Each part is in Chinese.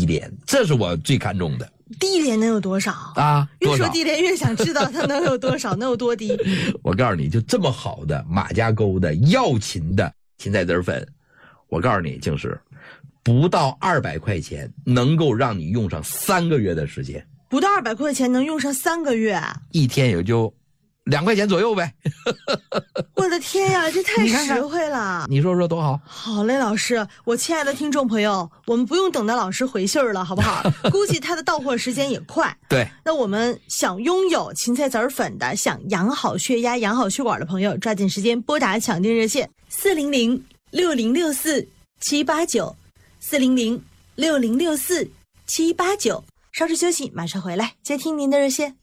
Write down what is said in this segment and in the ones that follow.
廉，这是我最看重的。 低廉能有多少啊？ 越说低廉越想知道它能有多少，能有多低。 我告诉你，就这么好的马家沟的药秦的芹菜籽粉，我告诉你，就是不到200块钱能够让你用上3个月的时间。 不到200块钱能用上3个月， 一天也就2块钱左右呗。 我的天呀，这太实惠了！ 你说说多好。 好嘞，老师，我亲爱的听众朋友，我们不用等到老师回信了，好不好？估计他的到货时间也快。 对， 那我们想拥有芹菜籽粉的，想养好血压、养好血管的朋友，抓紧时间拨打抢订热线400-6064-789，400-6064-789。稍事休息，马上回来接听您的热线。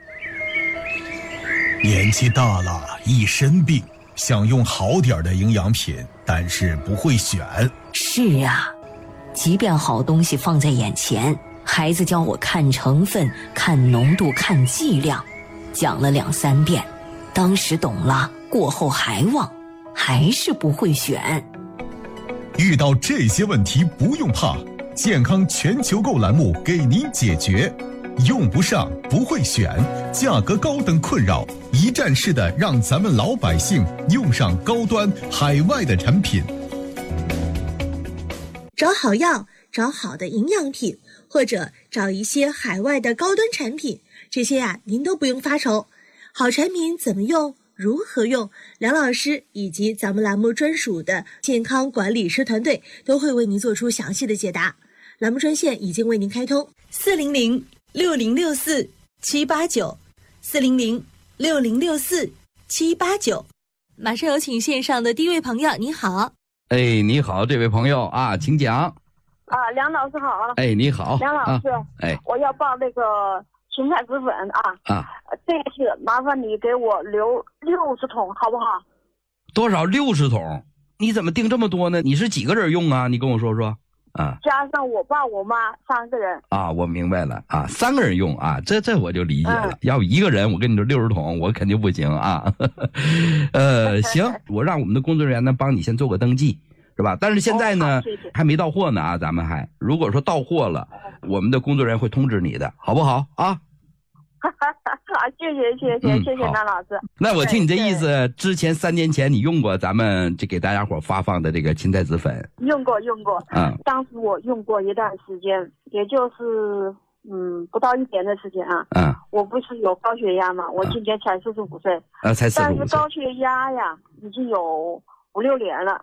年纪大了，一身病，想用好点的营养品，但是不会选。 是啊，即便好东西放在眼前，孩子教我看成分、看浓度、看剂量，讲了2、3遍，当时懂了，过后还忘，还是不会选。 遇到这些问题不用怕，健康全球购栏目给您解决。用不上，不会选，价格高等困扰，一站式的让咱们老百姓用上高端海外的产品。 找好药，找好的营养品，或者找一些海外的高端产品，这些您都不用发愁。好产品怎么用，如何用，梁老师以及咱们栏目专属的健康管理师团队都会为您做出详细的解答。栏目专线已经为您开通，400-6064-789，400-6064-789。马上有请线上的第一位朋友，你好。 哎，你好，这位朋友啊，请讲。 梁老师好。 哎，你好， 梁老师，我要报那个芹菜籽粉这次麻烦你给我留60桶，好不好？ 多少？60桶？你怎么订这么多呢？你是几个人用啊？你跟我说说。 加上我爸我妈3个人。 我明白了3个人用这我就理解了。要不一个人，我跟你说60桶，我肯定不行行，我让我们的工作人员呢帮你先做个登记，是吧？但是现在呢，还没到货呢咱们如果说到货了，我们的工作人员会通知你的，好不好啊？ 谢谢梁老师。 那我听你这意思，之前3年前你用过咱们这给大家伙发放的这个芹菜籽粉？ 用过。当时我用过一段时间，也就是不到1年的时间我不是有高血压嘛，我今年才45岁。 才45岁。 但是高血压呀，已经有5、6年了。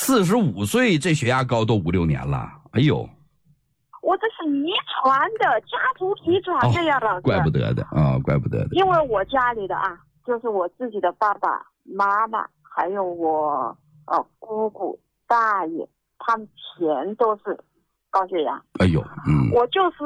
45岁这血压高都5、6年了，哎呦！ 我这是遗传的，家族遗传的呀，老师。 怪不得的。 因为我家里的就是我自己的爸爸妈妈，还有我姑姑大爷，他们全都是高血压。 哎呦， 我就是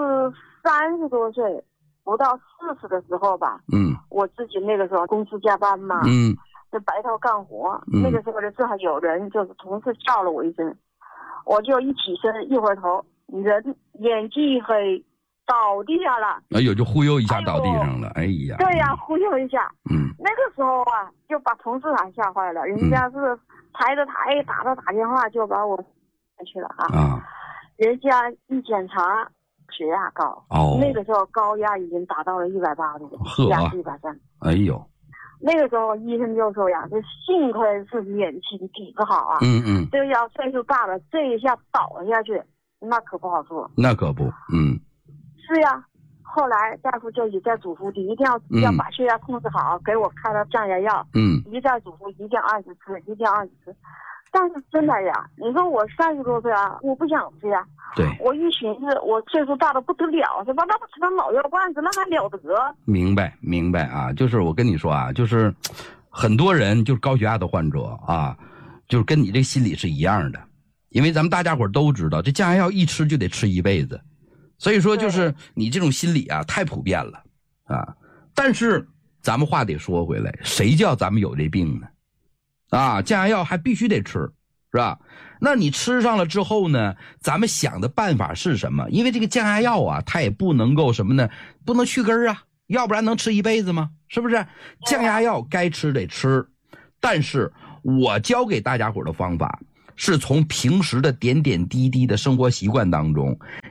30多岁，不到40的时候吧。我自己那个时候公司加班嘛。就白头干活。那个时候正好有人就是同事叫了我一声，我就一起身，一回头。人眼睛一黑，倒地下了。哎呦，就忽悠一下倒地上了。哎呀， 对呀，忽悠一下。那个时候就把同事吓坏了，人家是抬着台打电话就把我去了人家一检查血压高。那个时候高压已经达到了180，压是130。 哎呦， 那个时候医生就说呀，这幸亏是年轻，体质好这要岁数大了，这一下倒下去。那可不好说， 那可不， 是呀。后来大夫就一再嘱咐你一定要把血压控制好，给我开了降压药，一再嘱咐一定要按时吃，一定要按时吃。但是真的呀，你说我30多岁我不想吃呀。 对， 我一寻思，我岁数大的不得了，是吧？那不吃点老药罐子，那还了得？ 明白就是我跟你说就是很多人就是高血压的患者就是跟你这个心理是一样的。因为咱们大家伙都知道，这降压药一吃就得吃一辈子，所以说就是你这种心理太普遍了但是咱们话得说回来，谁叫咱们有这病呢？降压药还必须得吃，是吧？那你吃上了之后呢，咱们想的办法是什么？因为这个降压药它也不能够什么呢？不能去根要不然能吃一辈子吗？是不是？降压药该吃得吃，但是我教给大家伙的方法是从平时的点点滴滴的生活习惯当中，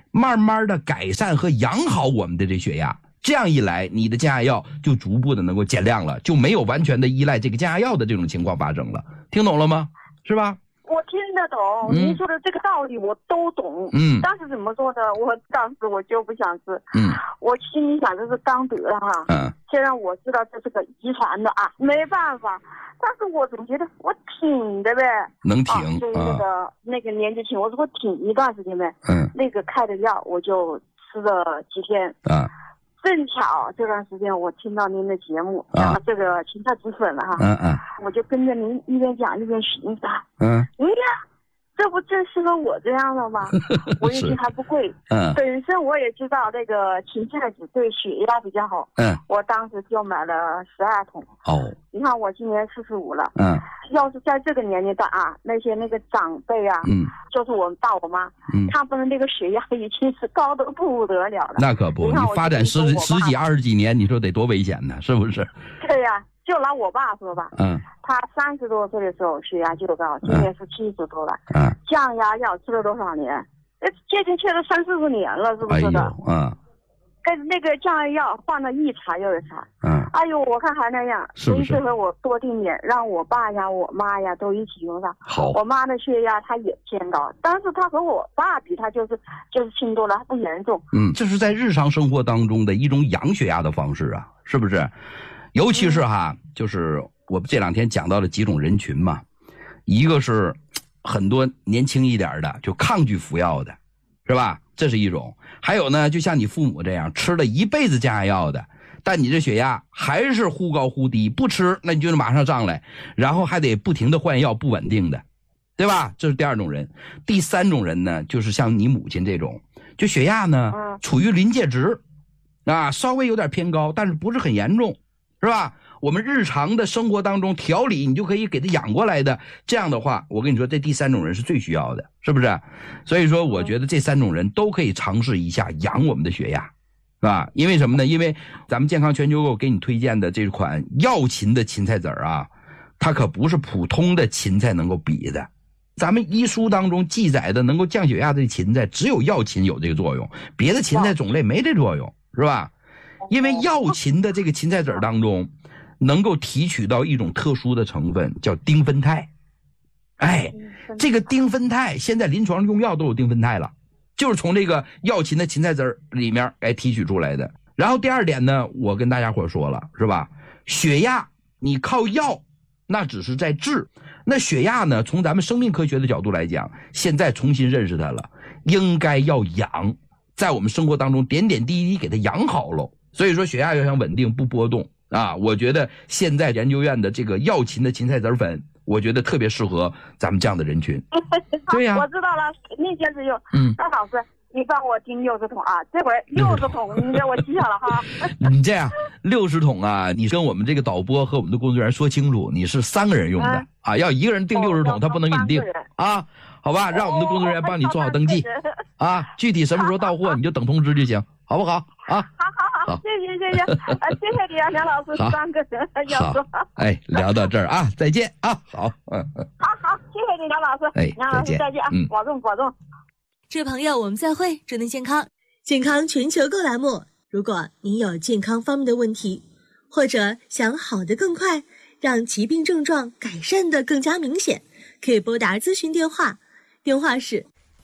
慢慢的改善和养好我们的这血压。这样一来，你的降压药就逐步的能够减量了，就没有完全的依赖这个降压药的这种情况发生了。听懂了吗？是吧？ 我听得懂，您说的这个道理我都懂。但是怎么说呢？我当时我就不想吃。我心里想的是刚得了哈。虽然我知道这是个遗传的啊，没办法，但是我总觉得我挺的呗。 能挺。 所以那个年纪轻，我说我挺一段时间呗。那个开的药我就吃了几天。正巧这段时间我听到您的节目，讲这个芹菜止粉了哈。我就跟着您一边讲一边寻思。这不正适合我这样的吗？我一听还不贵。本身我也知道这个芹菜籽对血压比较好。我当时就买了12桶。你看我今年45了。要是在这个年龄段啊，那个长辈啊，就是我爸我妈，他们的那个血压已经是高得不得了了。 那可不，你发展十几20几年，你说得多危险呢，是不是？ 对呀。就拿我爸说吧，他30多岁的时候血压就高，今年是70多了。降压药吃了多少年？接近吃了30-40年了，是不是的？跟那个降压药换了一茬又一茬。哎呦，我看还那样，所以这回我多定点，让我爸呀、我妈呀都一起用上。 好， 我妈的血压她也偏高，但是她和我爸比，她就是轻多了，她不严重。 这是在日常生活当中的一种养血压的方式啊，是不是？尤其是就是我这2天讲到了几种人群嘛，一个是很多年轻一点的就抗拒服药的，是吧？这是一种。还有呢，就像你父母这样吃了一辈子降压药的，但你这血压还是忽高忽低，不吃那你就马上上来，然后还得不停的换药，不稳定的，对吧？这是第2种人。第3种人呢，就是像你母亲这种，就血压呢处于临界值稍微有点偏高，但是不是很严重，是吧？我们日常的生活当中调理你就可以给他养过来的，这样的话我跟你说这第3种人是最需要的，是不是？所以说我觉得这3种人都可以尝试一下养我们的血压，是吧？因为什么呢？因为咱们健康全球购给你推荐的这款药芹的芹菜籽啊，它可不是普通的芹菜能够比的。咱们医书当中记载的能够降血压的芹菜只有药芹有这个作用，别的芹菜种类没这作用，是吧？因为药芹的这个芹菜籽当中能够提取到一种特殊的成分叫丁酚肽。这个丁酚肽现在临床用药都有丁酚肽了，就是从这个药芹的芹菜籽里面提取出来的。然后第2点呢，我跟大家伙说了，是吧？血压你靠药那只是在治，那血压呢，从咱们生命科学的角度来讲，现在重新认识它了，应该要养，在我们生活当中点点滴滴给它养好了。所以说血压要想稳定不波动我觉得现在研究院的这个药芹的芹菜籽粉，我觉得特别适合咱们这样的人群。对呀， 我知道了，那件事用。那老师你帮我订60桶啊，这回60桶你给我记下了哈。 你这样60桶你跟我们这个导播和我们的工作人员说清楚，你是3个人用的要1个人订60桶，他不能给你订好吧？让我们的工作人员帮你做好登记具体什么时候到货你就等通知就行，好不好好，谢谢谢谢你啊，梁老师，3个人要说。 聊到这儿再见好， 好，谢谢你梁老师，梁老师再见保重。 这位朋友，我们再会，祝您健康。健康全球购栏目，如果您有健康方面的问题，或者想好得更快，让疾病症状改善得更加明显，可以拨打咨询电话，电话是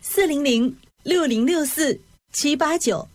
400-6064-789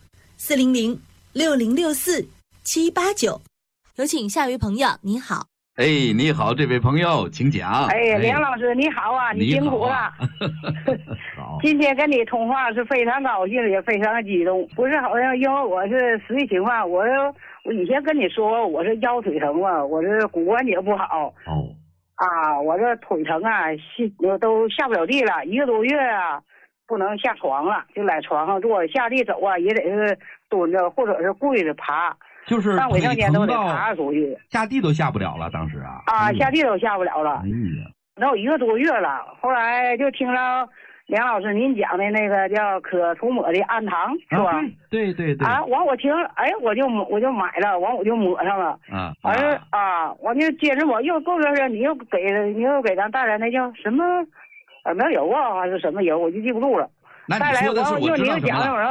400-6064-789。有请下一位朋友，你好。 你好，这位朋友，请讲。 梁老师你好你辛苦了。 好， 今天跟你通话是非常高兴，也非常激动。不是好像因为我是实际情况，我以前跟你说我是腰腿疼我是骨关节不好。我这腿疼都下不了地了，1个多月不能下床了，就在床上坐，下地走也得是蹲着或者是跪着爬。 就是上卫生间都得爬出去， 下地都下不了了，当时下地都下不了了。都1个多月了，后来就听到梁老师您讲的那个叫可涂抹的氨糖，是吧？ 对。 完我听，我就买了，完我就抹上了。我就接着抹，又过段时间你又给咱带来那叫什么耳苗油还是什么油，我就记不住了。 那你说的是我知道什么了。